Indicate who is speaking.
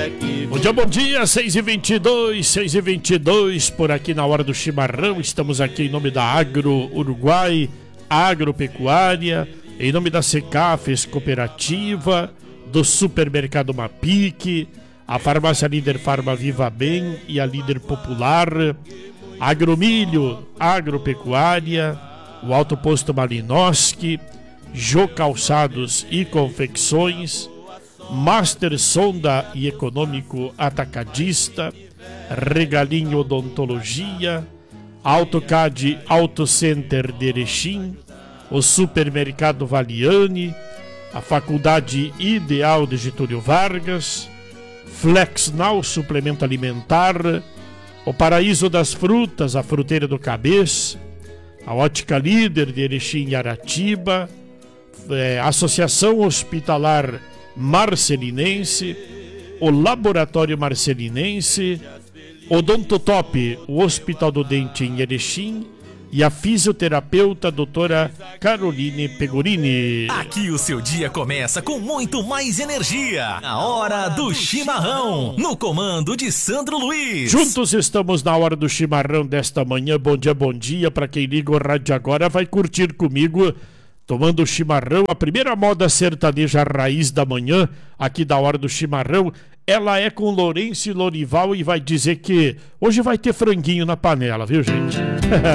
Speaker 1: Bom dia, 6h22, 6h22, por aqui na hora do chimarrão. Estamos aqui em nome da Agro Uruguai, Agropecuária, em nome da Secafes Cooperativa, do Supermercado Mapique, a Farmácia Líder Farma Viva Bem e a Líder Popular, Agromilho, Agropecuária, o Alto Posto Malinowski, Jô Calçados e Confecções, Master Sonda e Econômico Atacadista, Regalinho Odontologia, AutoCAD Auto Center de Erechim, o Supermercado Valiani, a Faculdade Ideal de Getúlio Vargas, Flexnal Suplemento Alimentar, o Paraíso das Frutas, a Fruteira do Cabeça, a Ótica Líder de Erechim e Aratiba, Associação Hospitalar Marcelinense, o Laboratório Marcelinense, Odontotop, o Hospital do Dente em Erechim, e a fisioterapeuta doutora Caroline Pegorini.
Speaker 2: Aqui o seu dia começa com muito mais energia. Na hora do chimarrão, no comando de Sandro Luiz.
Speaker 1: Juntos estamos na hora do chimarrão desta manhã. Bom dia. Para quem liga o rádio agora, vai curtir comigo, tomando o chimarrão, a primeira moda sertaneja raiz da manhã, aqui da hora do chimarrão. Ela é com Lourenço e Lorival e vai dizer que hoje vai ter franguinho na panela, viu, gente?